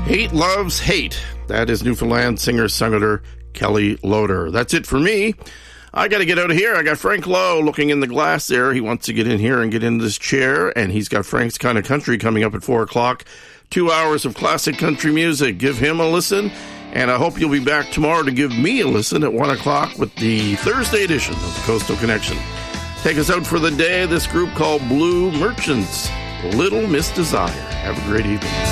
Hate Loves Hate. That is Newfoundland singer-songwriter Kelly Loader. That's it for me. I got to get out of here. I got Frank Lowe looking in the glass there. He wants to get in here and get into this chair, and he's got Frank's Kind of Country coming up at 4 o'clock. 2 hours of classic country music. Give him a listen, and I hope you'll be back tomorrow to give me a listen at 1 o'clock with the Thursday edition of the Coastal Connection. Take us out for the day, this group called Blue Merchants, Little Miss Desire. Have a great evening.